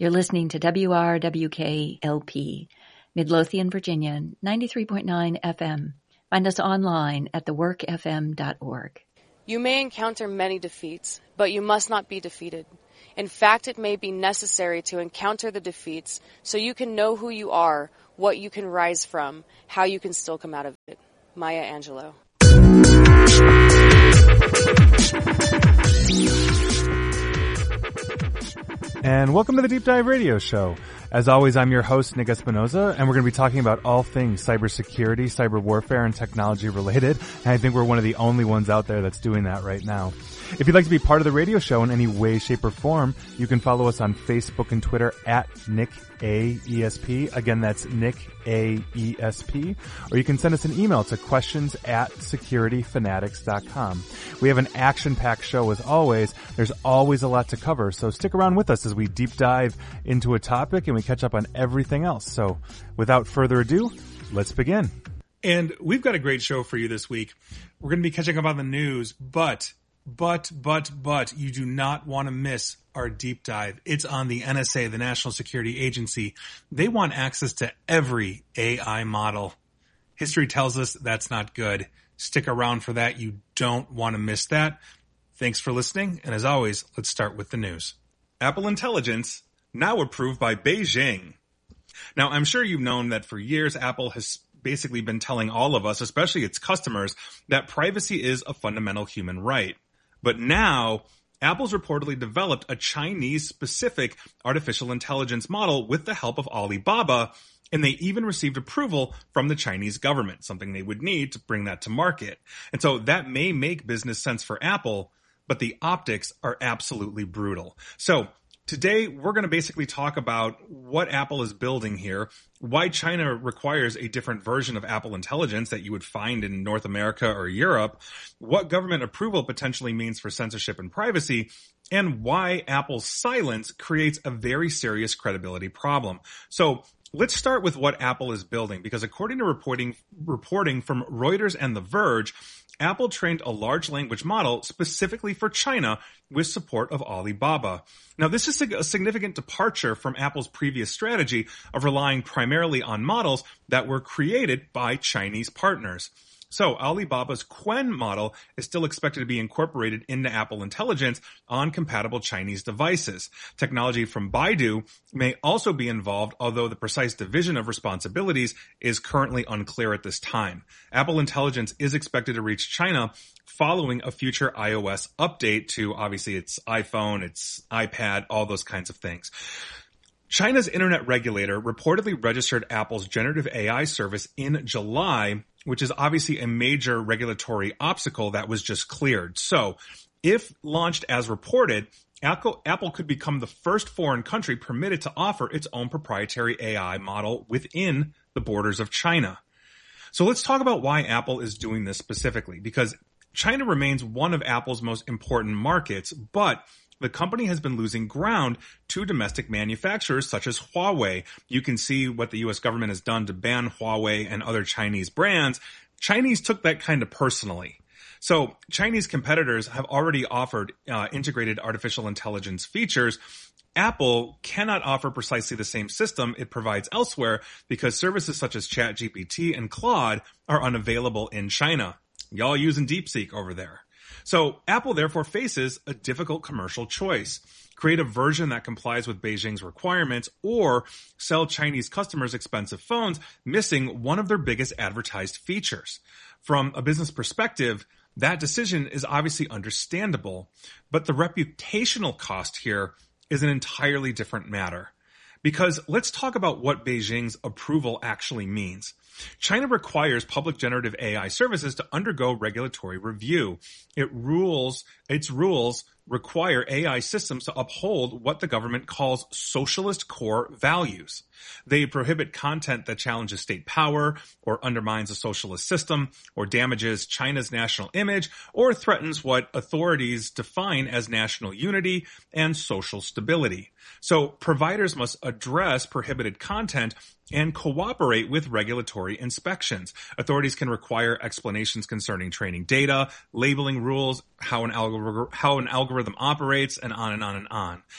You're listening to WRWK-LP, Midlothian, Virginia, 93.9 FM. Find us online at theworkfm.org. You may encounter many defeats, but you must not be defeated. In fact, it may be necessary to encounter the defeats so you can know who you are, what you can rise from, how you can still come out of it. Maya Angelou. And welcome to the Deep Dive Radio Show. As always, I'm your host, Nick Espinoza, and we're going to be talking about all things cybersecurity, cyber warfare, and technology related. And I think we're one of the only ones out there that's doing that right now. If you'd like to be part of the radio show in any way, shape, or form, you can follow us on Facebook and Twitter at NickAESP. Again, that's NickAESP. Or you can send us an email to questions@securityfanatics.com. We have an action-packed show as always. There's always a lot to cover, so stick around with us as we deep dive into a topic and we catch up on everything else. So without further ado, let's begin. And we've got a great show for you this week. We're going to be catching up on the news, but you do not want to miss our deep dive. It's on the NSA, the National Security Agency. They want access to every AI model. History tells us that's not good. Stick around for that. You don't want to miss that. Thanks for listening. And as always, let's start with the news. Apple Intelligence, now approved by Beijing. Now, I'm sure you've known that for years, Apple has basically been telling all of us, especially its customers, that privacy is a fundamental human right. But now, Apple's reportedly developed a Chinese-specific artificial intelligence model with the help of Alibaba, and they even received approval from the Chinese government, something they would need to bring that to market. And so that may make business sense for Apple, but the optics are absolutely brutal. So today, we're going to basically talk about what Apple is building here, why China requires a different version of Apple Intelligence that you would find in North America or Europe, what government approval potentially means for censorship and privacy, and why Apple's silence creates a very serious credibility problem. So let's start with what Apple is building, because according to reporting from Reuters and The Verge, Apple trained a large language model specifically for China with support of Alibaba. Now, this is a significant departure from Apple's previous strategy of relying primarily on models that were created by Chinese partners. So Alibaba's Qwen model is still expected to be incorporated into Apple Intelligence on compatible Chinese devices. Technology from Baidu may also be involved, although the precise division of responsibilities is currently unclear at this time. Apple Intelligence is expected to reach China following a future iOS update to, obviously, its iPhone, its iPad, all those kinds of things. China's internet regulator reportedly registered Apple's generative AI service in July, which is obviously a major regulatory obstacle that was just cleared. So if launched as reported, Apple could become the first foreign country permitted to offer its own proprietary AI model within the borders of China. So let's talk about why Apple is doing this specifically, because China remains one of Apple's most important markets, but the company has been losing ground to domestic manufacturers such as Huawei. You can see what the U.S. government has done to ban Huawei and other Chinese brands. Chinese took that kind of personally. So Chinese competitors have already offered integrated artificial intelligence features. Apple cannot offer precisely the same system it provides elsewhere because services such as ChatGPT and Claude are unavailable in China. Y'all using DeepSeek over there. So Apple therefore faces a difficult commercial choice. Create a version that complies with Beijing's requirements or sell Chinese customers expensive phones, missing one of their biggest advertised features. From a business perspective, that decision is obviously understandable, but the reputational cost here is an entirely different matter. Because let's talk about what Beijing's approval actually means. China requires public generative AI services to undergo regulatory review. Its rules require AI systems to uphold what the government calls socialist core values. They prohibit content that challenges state power or undermines a socialist system or damages China's national image or threatens what authorities define as national unity and social stability. So providers must address prohibited content and cooperate with regulatory inspections. Authorities can require explanations concerning training data, labeling rules, how an algorithm operates, and on and on and on.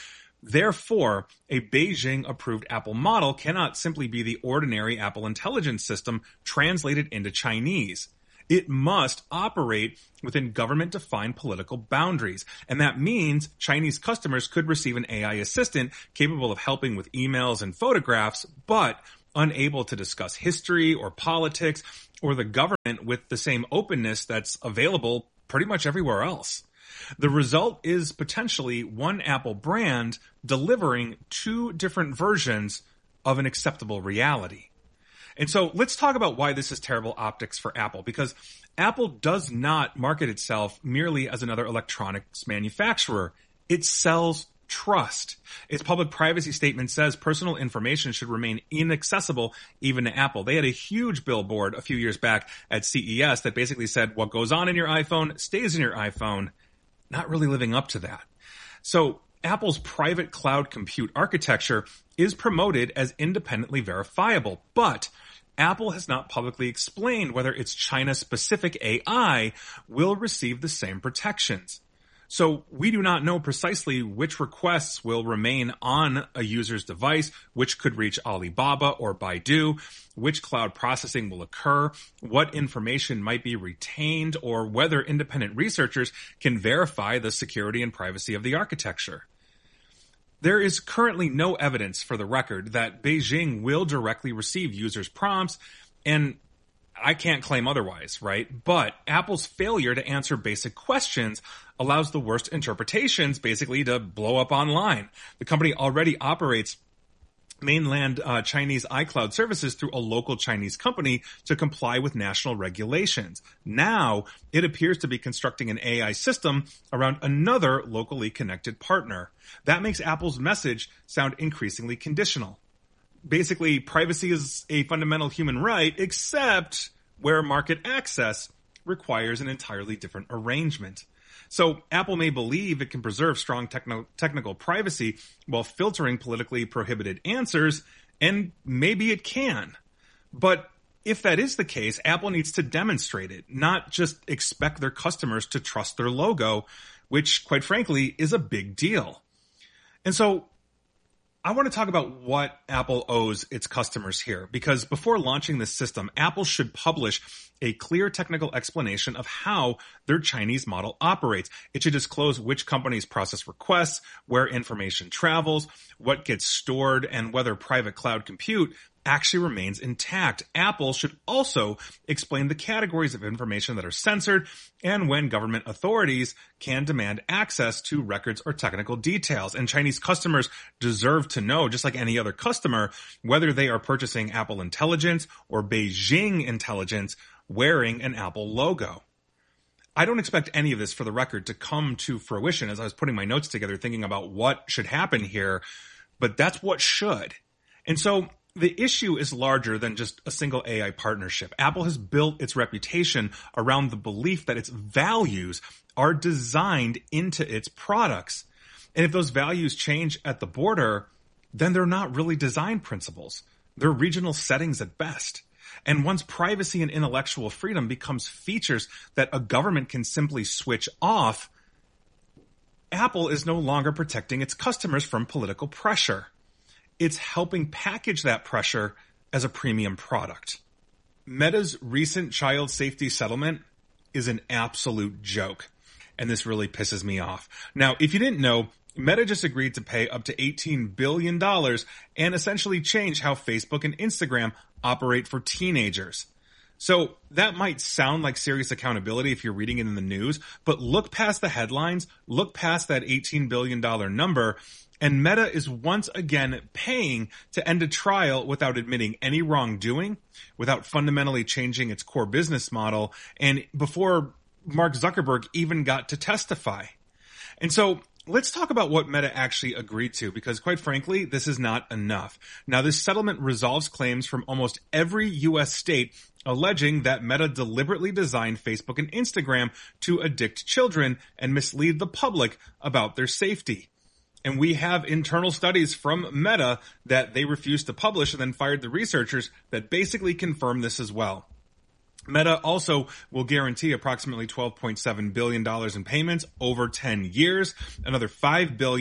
Therefore, a Beijing-approved Apple model cannot simply be the ordinary Apple Intelligence system translated into Chinese. It must operate within government-defined political boundaries. And that means Chinese customers could receive an AI assistant capable of helping with emails and photographs, but unable to discuss history or politics or the government with the same openness that's available pretty much everywhere else. The result is potentially one Apple brand delivering two different versions of an acceptable reality. And so let's talk about why this is terrible optics for Apple, because Apple does not market itself merely as another electronics manufacturer. It sells trust. Its public privacy statement says personal information should remain inaccessible even to Apple. They had a huge billboard a few years back at CES that basically said what goes on in your iPhone stays in your iPhone. Not really living up to that. So Apple's private cloud compute architecture is promoted as independently verifiable, but Apple has not publicly explained whether its China-specific AI will receive the same protections. So we do not know precisely which requests will remain on a user's device, which could reach Alibaba or Baidu, which cloud processing will occur, what information might be retained, or whether independent researchers can verify the security and privacy of the architecture. There is currently no evidence for the record that Beijing will directly receive users' prompts, and I can't claim otherwise, right? But Apple's failure to answer basic questions allows the worst interpretations basically to blow up online. The company already operates mainland Chinese iCloud services through a local Chinese company to comply with national regulations. Now, it appears to be constructing an AI system around another locally connected partner. That makes Apple's message sound increasingly conditional. Basically, privacy is a fundamental human right, except where market access requires an entirely different arrangement. So Apple may believe it can preserve strong technical privacy while filtering politically prohibited answers, and maybe it can. But if that is the case, Apple needs to demonstrate it, not just expect their customers to trust their logo, which, quite frankly, is a big deal. And so I want to talk about what Apple owes its customers here, because before launching this system, Apple should publish a clear technical explanation of how their Chinese model operates. It should disclose which companies process requests, where information travels, what gets stored, and whether private cloud compute actually remains intact. Apple should also explain the categories of information that are censored and when government authorities can demand access to records or technical details. And Chinese customers deserve to know, just like any other customer, whether they are purchasing Apple Intelligence or Beijing Intelligence wearing an Apple logo. I don't expect any of this, for the record, to come to fruition as I was putting my notes together thinking about what should happen here, but that's what should. And so the issue is larger than just a single AI partnership. Apple has built its reputation around the belief that its values are designed into its products. And if those values change at the border, then they're not really design principles. They're regional settings at best. And once privacy and intellectual freedom becomes features that a government can simply switch off, Apple is no longer protecting its customers from political pressure. It's helping package that pressure as a premium product. Meta's recent child safety settlement is an absolute joke, and this really pisses me off. Now, if you didn't know, Meta just agreed to pay up to $18 billion and essentially change how Facebook and Instagram operate for teenagers. So that might sound like serious accountability if you're reading it in the news, but look past the headlines, look past that $18 billion number, and Meta is once again paying to end a trial without admitting any wrongdoing, without fundamentally changing its core business model, and before Mark Zuckerberg even got to testify. And so let's talk about what Meta actually agreed to, because quite frankly, this is not enough. Now, this settlement resolves claims from almost every U.S. state alleging that Meta deliberately designed Facebook and Instagram to addict children and mislead the public about their safety. And we have internal studies from Meta that they refused to publish and then fired the researchers that basically confirm this as well. Meta also will guarantee approximately $12.7 billion in payments over 10 years, another $5 billion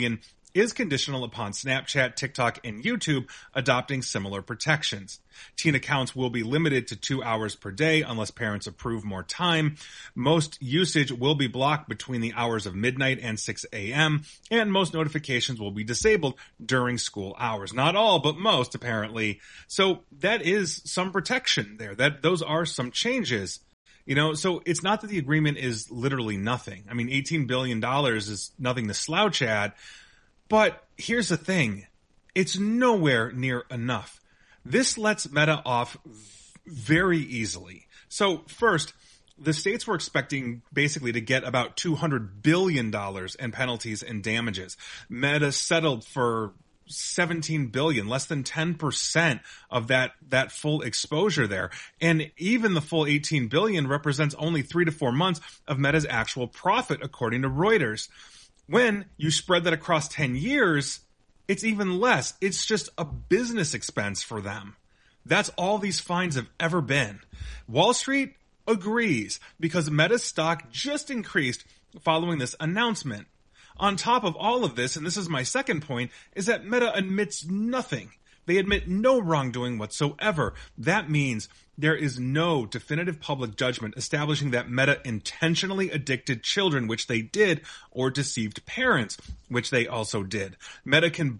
is conditional upon Snapchat, TikTok, and YouTube adopting similar protections. Teen accounts will be limited to 2 hours per day unless parents approve more time. Most usage will be blocked between the hours of midnight and 6 a.m., and most notifications will be disabled during school hours. Not all, but most, apparently. So that is some protection there. Those are some changes. So it's not that the agreement is literally nothing. I mean, $18 billion is nothing to slouch at. But here's the thing. It's nowhere near enough. This lets Meta off very easily. So first, the states were expecting basically to get about $200 billion in penalties and damages. Meta settled for $17 billion, less than 10% of that full exposure there. And even the full $18 billion represents only 3 to 4 months of Meta's actual profit, according to Reuters. When you spread that across 10 years, it's even less. It's just a business expense for them. That's all these fines have ever been. Wall Street agrees because Meta's stock just increased following this announcement. On top of all of this, and this is my second point, is that Meta admits nothing. They admit no wrongdoing whatsoever. That means there is no definitive public judgment establishing that Meta intentionally addicted children, which they did, or deceived parents, which they also did. Meta can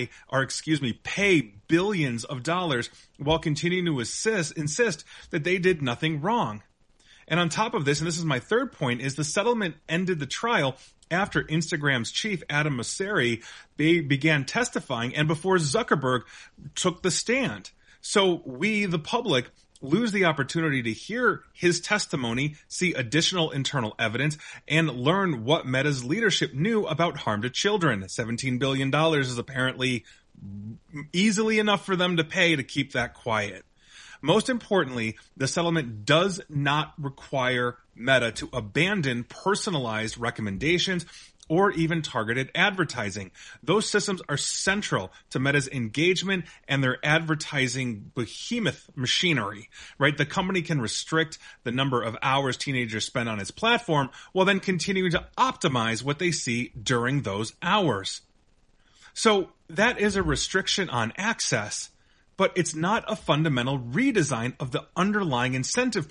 pay billions of dollars while continuing to insist that they did nothing wrong. And on top of this, and this is my third point, is the settlement ended the trial after Instagram's chief, Adam Mosseri, began testifying and before Zuckerberg took the stand. So we, the public, lose the opportunity to hear his testimony, see additional internal evidence, and learn what Meta's leadership knew about harm to children. $17 billion is apparently easily enough for them to pay to keep that quiet. Most importantly, the settlement does not require Meta to abandon personalized recommendations or even targeted advertising. Those systems are central to Meta's engagement and their advertising behemoth machinery, right? The company can restrict the number of hours teenagers spend on its platform while then continuing to optimize what they see during those hours. So that is a restriction on access, but it's not a fundamental redesign of the underlying incentive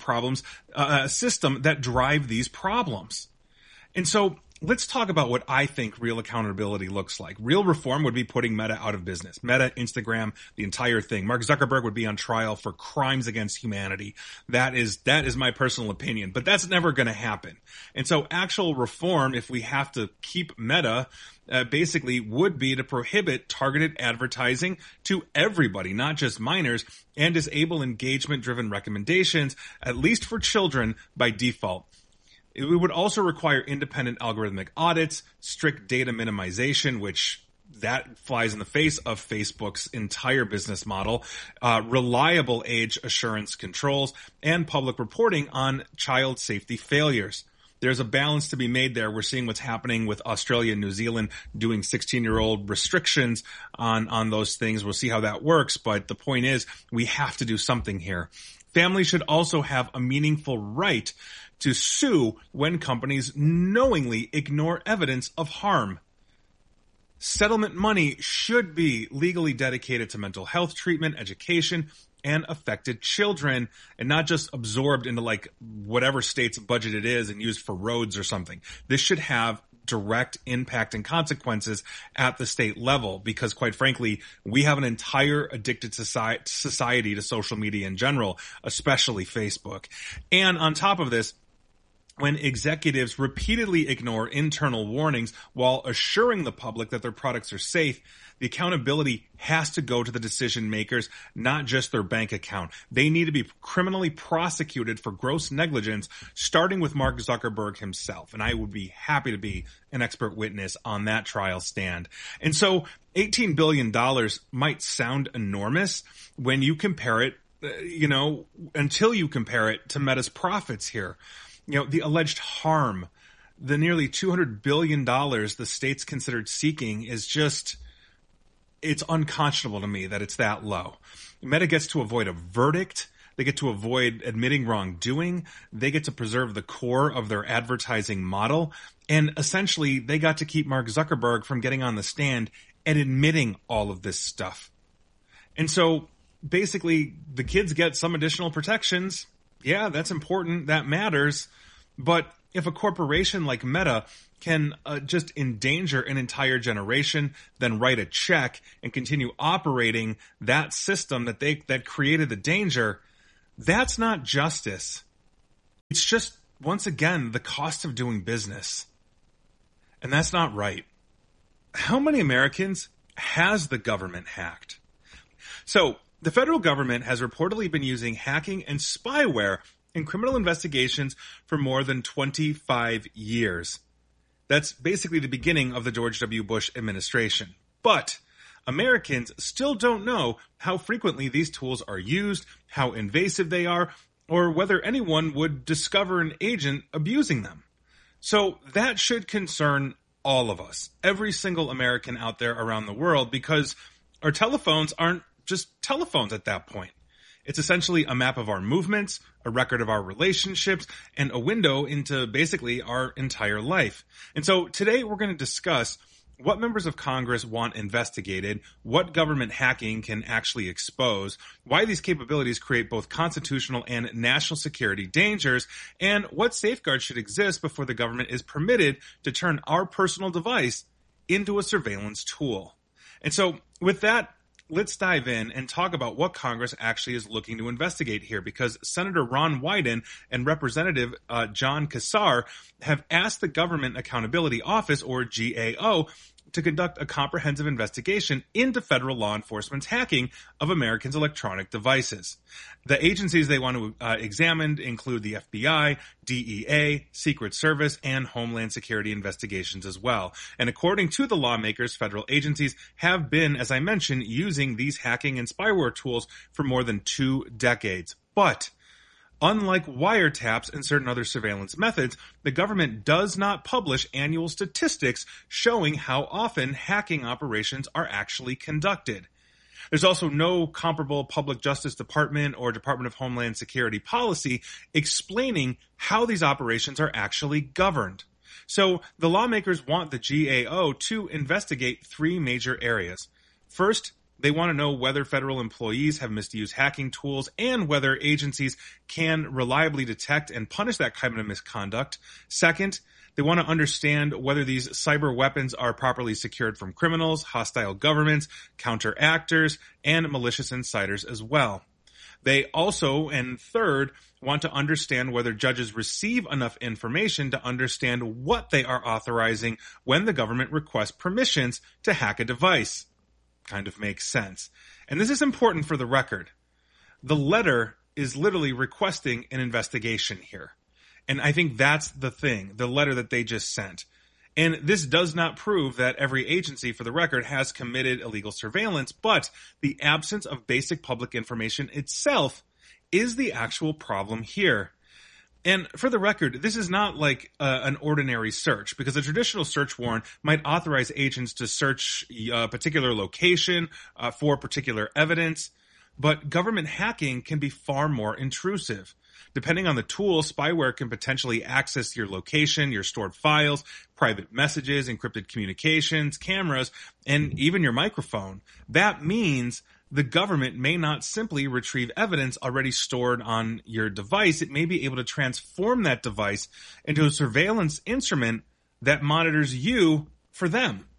system that drive these problems. And so let's talk about what I think real accountability looks like. Real reform would be putting Meta out of business. Meta, Instagram, the entire thing. Mark Zuckerberg would be on trial for crimes against humanity. That is my personal opinion, but that's never going to happen. And so actual reform, if we have to keep Meta, basically would be to prohibit targeted advertising to everybody, not just minors, and disable engagement-driven recommendations, at least for children, by default. It would also require independent algorithmic audits, strict data minimization, which that flies in the face of Facebook's entire business model, reliable age assurance controls, and public reporting on child safety failures. There's a balance to be made there. We're seeing what's happening with Australia and New Zealand doing 16-year-old restrictions on those things. We'll see how that works, but the point is we have to do something here. Families should also have a meaningful right to sue when companies knowingly ignore evidence of harm. Settlement money should be legally dedicated to mental health treatment, education, and affected children, and not just absorbed into like whatever state's budget it is and used for roads or something. This should have direct impact and consequences at the state level because, quite frankly, we have an entire addicted society to social media in general, especially Facebook. And on top of this, when executives repeatedly ignore internal warnings while assuring the public that their products are safe, the accountability has to go to the decision makers, not just their bank account. They need to be criminally prosecuted for gross negligence, starting with Mark Zuckerberg himself. And I would be happy to be an expert witness on that trial stand. And so $18 billion might sound enormous when you compare it, until you compare it to Meta's profits here. The alleged harm, the nearly $200 billion the state's considered seeking is just, it's unconscionable to me that it's that low. Meta gets to avoid a verdict They get to avoid admitting wrongdoing. They get to preserve the core of their advertising model. And essentially, they got to keep Mark Zuckerberg from getting on the stand and admitting all of this stuff. And so basically, the kids get some additional protections. Yeah, that's important. That matters. But if a corporation like Meta can just endanger an entire generation, then write a check and continue operating that system that created the danger, that's not justice. It's just, once again, the cost of doing business. And that's not right. How many Americans has the government hacked? So, the federal government has reportedly been using hacking and spyware in criminal investigations for more than 25 years. That's basically the beginning of the George W. Bush administration. But Americans still don't know how frequently these tools are used, how invasive they are, or whether anyone would discover an agent abusing them. So that should concern all of us, every single American out there around the world, because our telephones aren't just telephones at that point. It's essentially a map of our movements, a record of our relationships, and a window into basically our entire life. And so today we're going to discuss what members of Congress want investigated, what government hacking can actually expose, why these capabilities create both constitutional and national security dangers, and what safeguards should exist before the government is permitted to turn our personal device into a surveillance tool. And so with that, let's dive in and talk about what Congress actually is looking to investigate here, because Senator Ron Wyden and Representative John Kassar have asked the Government Accountability Office, or GAO, to conduct a comprehensive investigation into federal law enforcement's hacking of Americans' electronic devices. The agencies they want to examine include the FBI, DEA, Secret Service, and Homeland Security investigations as well. And according to the lawmakers, federal agencies have been, as I mentioned, using these hacking and spyware tools for more than 2 decades. But unlike wiretaps and certain other surveillance methods, the government does not publish annual statistics showing how often hacking operations are actually conducted. There's also no comparable Public Justice Department or Department of Homeland Security policy explaining how these operations are actually governed. So the lawmakers want the GAO to investigate 3 major areas. First, they want to know whether federal employees have misused hacking tools and whether agencies can reliably detect and punish that kind of misconduct. Second, they want to understand whether these cyber weapons are properly secured from criminals, hostile governments, counteractors, and malicious insiders as well. They also, and third, want to understand whether judges receive enough information to understand what they are authorizing when the government requests permissions to hack a device. Kind of makes sense. And this is important for the record. The letter is literally requesting an investigation here. And I think that's the thing, the letter that they just sent. And this does not prove that every agency, for the record, has committed illegal surveillance, but the absence of basic public information itself is the actual problem here. And for the record, this is not like an ordinary search, because a traditional search warrant might authorize agents to search a particular location for particular evidence. But government hacking can be far more intrusive. Depending on the tool, spyware can potentially access your location, your stored files, private messages, encrypted communications, cameras, and even your microphone. That means the government may not simply retrieve evidence already stored on your device. It may be able to transform that device into a surveillance instrument that monitors you for them.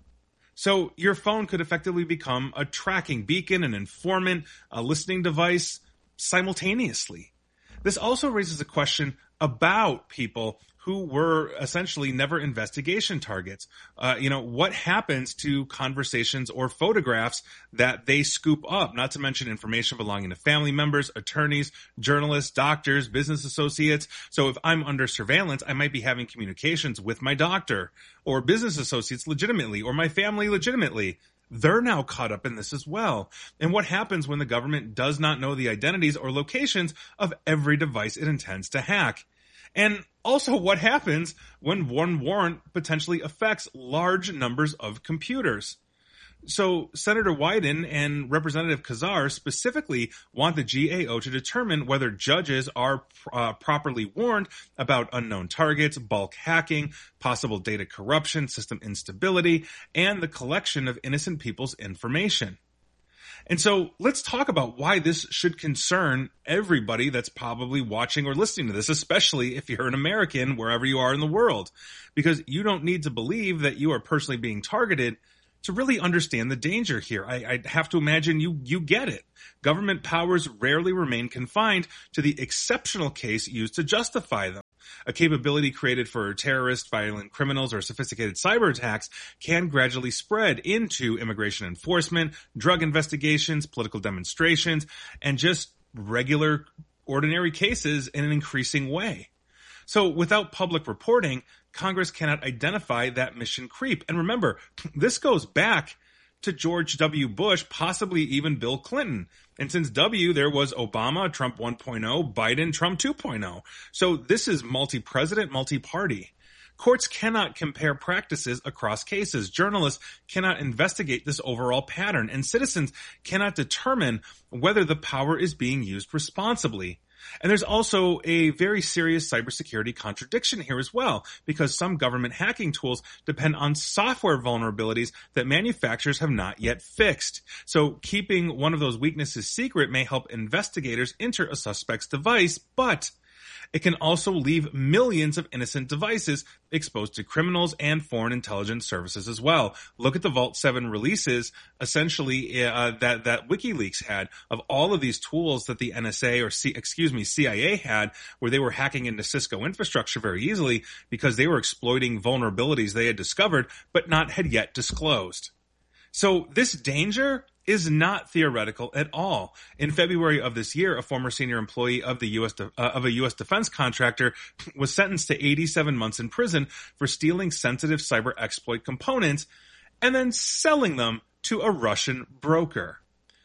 So your phone could effectively become a tracking beacon, an informant, a listening device simultaneously. This also raises a question about people who were essentially never investigation targets. What happens to conversations or photographs that they scoop up, not to mention information belonging to family members, attorneys, journalists, doctors, business associates. So if I'm under surveillance, I might be having communications with my doctor or business associates legitimately, or my family legitimately. They're now caught up in this as well. And what happens when the government does not know the identities or locations of every device it intends to hack? And also, what happens when one warrant potentially affects large numbers of computers? So Senator Wyden and Representative Kazar specifically want the GAO to determine whether judges are properly warned about unknown targets, bulk hacking, possible data corruption, system instability, and the collection of innocent people's information. And so let's talk about why this should concern everybody that's probably watching or listening to this, especially if you're an American wherever you are in the world, because you don't need to believe that you are personally being targeted to really understand the danger here. I have to imagine you get it. Government powers rarely remain confined to the exceptional case used to justify them. A capability created for terrorists, violent criminals, or sophisticated cyber attacks can gradually spread into immigration enforcement, drug investigations, political demonstrations, and just regular, ordinary cases in an increasing way. So without public reporting, Congress cannot identify that mission creep. And remember, this goes back to George W. Bush, possibly even Bill Clinton. And since W, there was Obama, Trump 1.0, Biden, Trump 2.0. So this is multi-president, multi-party. Courts cannot compare practices across cases. Journalists cannot investigate this overall pattern. And citizens cannot determine whether the power is being used responsibly. And there's also a very serious cybersecurity contradiction here as well, because some government hacking tools depend on software vulnerabilities that manufacturers have not yet fixed. So keeping one of those weaknesses secret may help investigators enter a suspect's device, but it can also leave millions of innocent devices exposed to criminals and foreign intelligence services as well. Look at the Vault 7 releases, essentially, that WikiLeaks had of all of these tools that the NSA or CIA had, where they were hacking into Cisco infrastructure very easily because they were exploiting vulnerabilities they had discovered but not had yet disclosed. So this danger is not theoretical at all. In February of this year, a former senior employee of a U.S. defense contractor was sentenced to 87 months in prison for stealing sensitive cyber exploit components and then selling them to a Russian broker.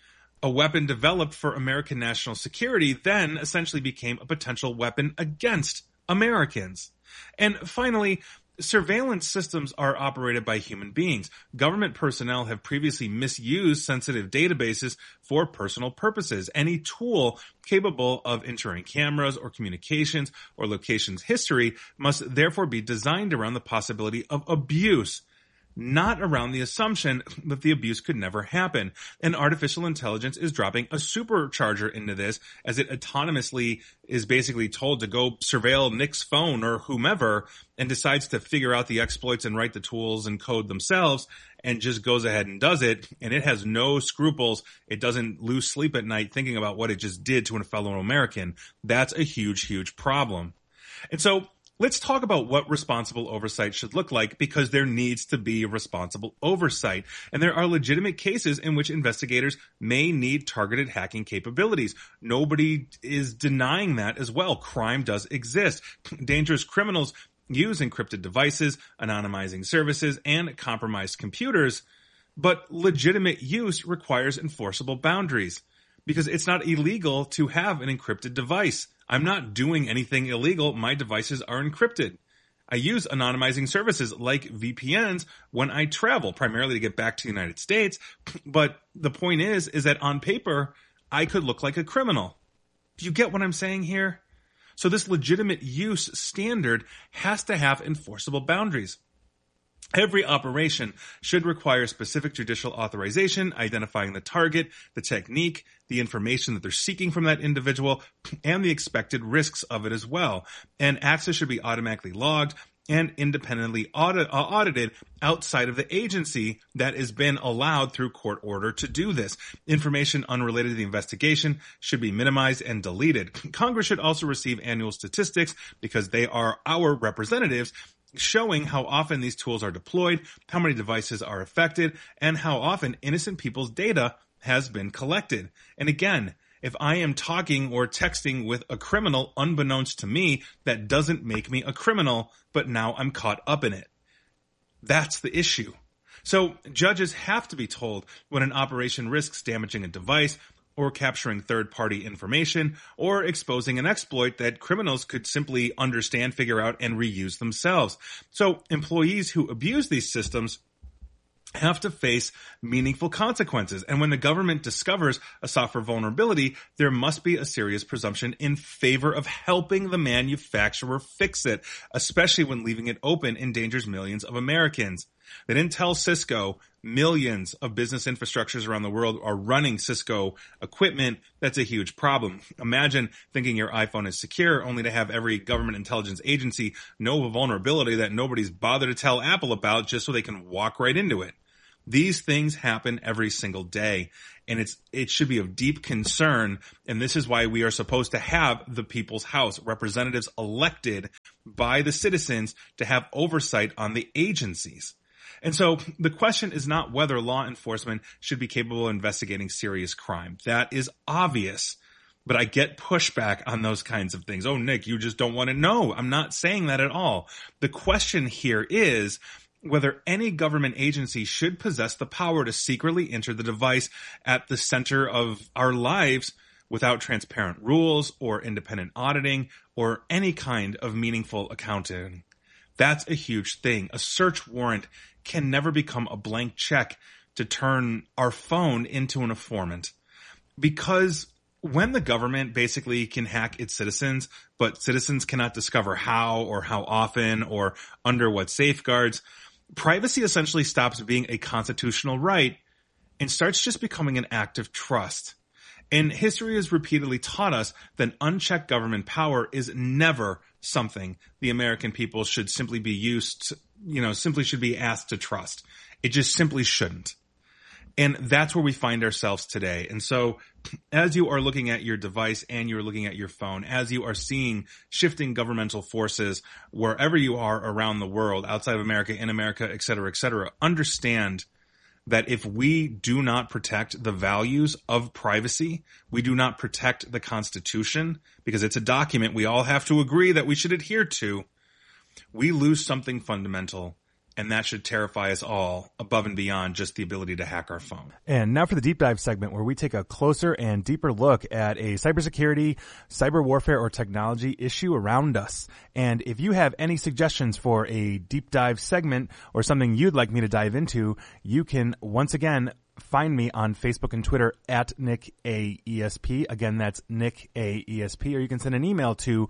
A weapon developed for American national security then essentially became a potential weapon against Americans. And finally, surveillance systems are operated by human beings. Government personnel have previously misused sensitive databases for personal purposes. Any tool capable of entering cameras or communications or locations history must therefore be designed around the possibility of abuse, not around the assumption that the abuse could never happen. And artificial intelligence is dropping a supercharger into this as it autonomously is basically told to go surveil Nick's phone or whomever and decides to figure out the exploits and write the tools and code themselves and just goes ahead and does it. And it has no scruples. It doesn't lose sleep at night thinking about what it just did to a fellow American. That's a huge, huge problem. And so let's talk about what responsible oversight should look like, because there needs to be responsible oversight. And there are legitimate cases in which investigators may need targeted hacking capabilities. Nobody is denying that as well. Crime does exist. Dangerous criminals use encrypted devices, anonymizing services, and compromised computers. But legitimate use requires enforceable boundaries, because it's not illegal to have an encrypted device. I'm not doing anything illegal. My devices are encrypted. I use anonymizing services like VPNs when I travel, primarily to get back to the United States. But the point is that on paper, I could look like a criminal. Do you get what I'm saying here? So this legitimate use standard has to have enforceable boundaries. Every operation should require specific judicial authorization, identifying the target, the technique, the information that they're seeking from that individual, and the expected risks of it as well. And access should be automatically logged and independently audited outside of the agency that has been allowed through court order to do this. Information unrelated to the investigation should be minimized and deleted. Congress should also receive annual statistics, because they are our representatives, showing how often these tools are deployed, how many devices are affected, and how often innocent people's data has been collected. And again, if I am talking or texting with a criminal unbeknownst to me, that doesn't make me a criminal, but now I'm caught up in it. That's the issue. So judges have to be told when an operation risks damaging a device, or capturing third-party information, or exposing an exploit that criminals could simply understand, figure out, and reuse themselves. So employees who abuse these systems have to face meaningful consequences. And when the government discovers a software vulnerability, there must be a serious presumption in favor of helping the manufacturer fix it, especially when leaving it open endangers millions of Americans. They didn't tell Cisco millions of business infrastructures around the world are running Cisco equipment. That's a huge problem. Imagine thinking your iPhone is secure only to have every government intelligence agency know of a vulnerability that nobody's bothered to tell Apple about just so they can walk right into it. These things happen every single day, and it should be of deep concern, and this is why we are supposed to have the people's house, representatives elected by the citizens to have oversight on the agencies. And so the question is not whether law enforcement should be capable of investigating serious crime. That is obvious, but I get pushback on those kinds of things. Oh, Nick, you just don't want to know. I'm not saying that at all. The question here is whether any government agency should possess the power to secretly enter the device at the center of our lives without transparent rules or independent auditing or any kind of meaningful accounting. That's a huge thing. A search warrant can never become a blank check to turn our phone into an informant. Because when the government basically can hack its citizens, but citizens cannot discover how or how often or under what safeguards, privacy essentially stops being a constitutional right and starts just becoming an act of trust. And history has repeatedly taught us that unchecked government power is never something the American people should simply be simply should be asked to trust. It just simply shouldn't. And that's where we find ourselves today. And so as you are looking at your device and you're looking at your phone, as you are seeing shifting governmental forces wherever you are around the world, outside of America, in America, et cetera, understand that if we do not protect the values of privacy, we do not protect the Constitution, because it's a document we all have to agree that we should adhere to, we lose something fundamental. And that should terrify us all above and beyond just the ability to hack our phone. And now for the deep dive segment, where we take a closer and deeper look at a cybersecurity, cyber warfare, or technology issue around us. And if you have any suggestions for a deep dive segment or something you'd like me to dive into, you can once again find me on Facebook and Twitter at NickAESP. Again, that's NickAESP. Or you can send an email to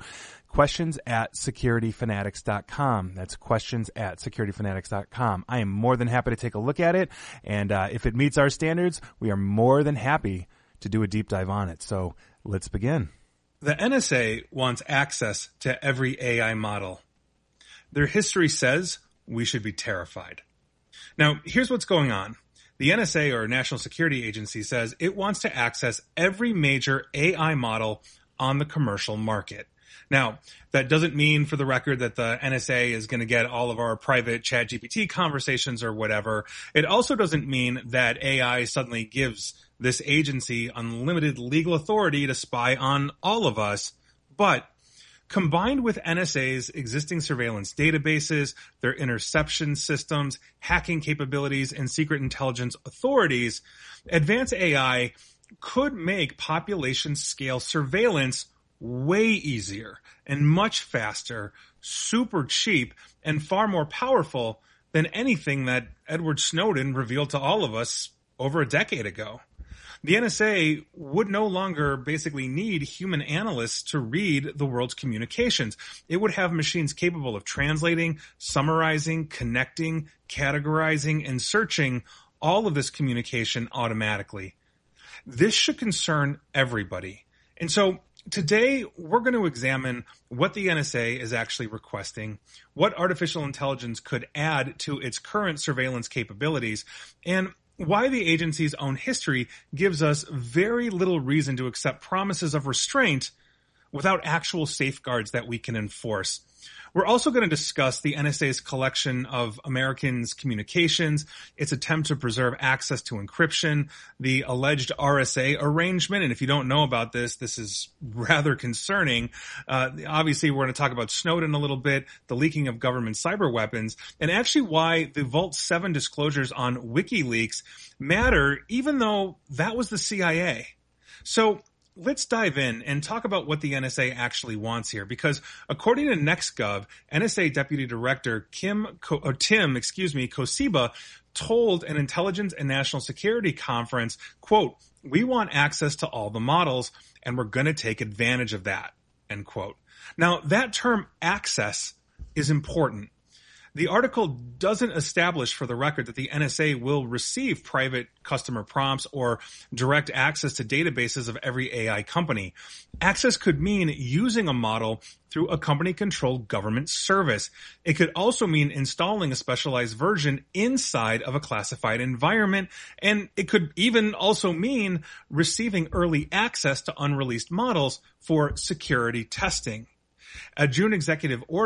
questions@securityfanatics.com. That's questions@securityfanatics.com. I am more than happy to take a look at it. And if it meets our standards, we are more than happy to do a deep dive on it. So let's begin. The NSA wants access to every AI model. Their history says we should be terrified. Now, here's what's going on. The NSA, or National Security Agency, says it wants to access every major AI model on the commercial market. Now, that doesn't mean, for the record, that the NSA is going to get all of our private ChatGPT conversations or whatever. It also doesn't mean that AI suddenly gives this agency unlimited legal authority to spy on all of us. But combined with NSA's existing surveillance databases, their interception systems, hacking capabilities, and secret intelligence authorities, advanced AI could make population-scale surveillance way easier and much faster, super cheap, and far more powerful than anything that Edward Snowden revealed to all of us over a decade ago. The NSA would no longer basically need human analysts to read the world's communications. It would have machines capable of translating, summarizing, connecting, categorizing, and searching all of this communication automatically. This should concern everybody. And so today, we're going to examine what the NSA is actually requesting, what artificial intelligence could add to its current surveillance capabilities, and why the agency's own history gives us very little reason to accept promises of restraint without actual safeguards that we can enforce. We're also going to discuss the NSA's collection of Americans' communications, its attempt to preserve access to encryption, the alleged RSA arrangement. And if you don't know about this, this is rather concerning. Obviously, we're going to talk about Snowden a little bit, the leaking of government cyber weapons, and actually why the Vault 7 disclosures on WikiLeaks matter, even though that was the CIA. So let's dive in and talk about what the NSA actually wants here, because according to NextGov, NSA Deputy Director Tim Kosiba told an Intelligence and National Security Conference, quote, "We want access to all the models, and we're going to take advantage of that," end quote. Now, that term access is important. The article doesn't establish for the record that the NSA will receive private customer prompts or direct access to databases of every AI company. Access could mean using a model through a company-controlled government service. It could also mean installing a specialized version inside of a classified environment, and it could even also mean receiving early access to unreleased models for security testing. A June executive order